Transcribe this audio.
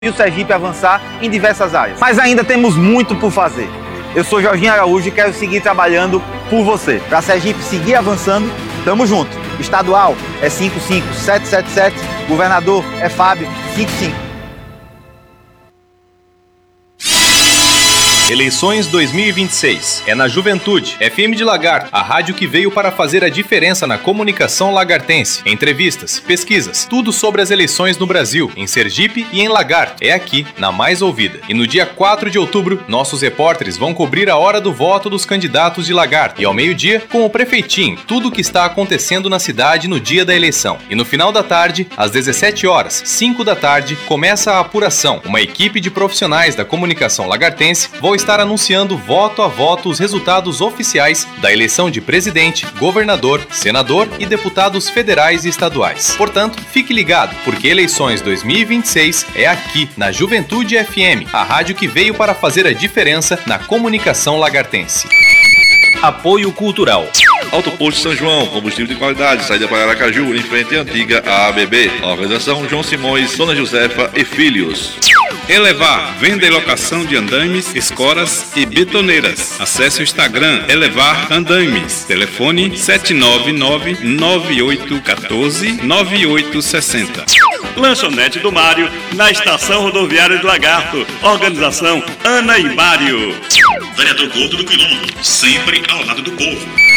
e o Sergipe avançar em diversas áreas. Mas ainda temos muito por fazer. Eu sou Jorginho Araújo e quero seguir trabalhando por você. Para Sergipe seguir avançando, tamo junto. Estadual é 55777, governador é Fábio 55. Eleições 2026. É na Juventude. FM de Lagarto, a rádio que veio para fazer a diferença na comunicação lagartense. Entrevistas, pesquisas, tudo sobre as eleições no Brasil, em Sergipe e em Lagarto. É aqui, na Mais Ouvida. E no dia 4 de outubro, nossos repórteres vão cobrir a hora do voto dos candidatos de Lagarto. E ao meio-dia, com o prefeitinho, tudo o que está acontecendo na cidade no dia da eleição. E no final da tarde, às 17 horas, 5 da tarde, começa a apuração. Uma equipe de profissionais da comunicação lagartense vão estar anunciando voto a voto os resultados oficiais da eleição de presidente, governador, senador e deputados federais e estaduais. Portanto, fique ligado, porque eleições 2026 é aqui, na Juventude FM, a rádio que veio para fazer a diferença na comunicação lagartense. Apoio Cultural. Alto Posto São João, combustível de qualidade, saída para Aracaju, em frente à antiga ABB. Organização João Simões, Dona Josefa e Filhos. Elevar, venda e locação de andaimes, escoras e betoneiras. Acesse o Instagram Elevar Andaimes. Telefone 799-9814-9860. Lanchonete do Mário, na Estação Rodoviária de Lagarto. Organização Ana e Mário. Vereador Gordo do Quilombo, sempre ao lado do povo.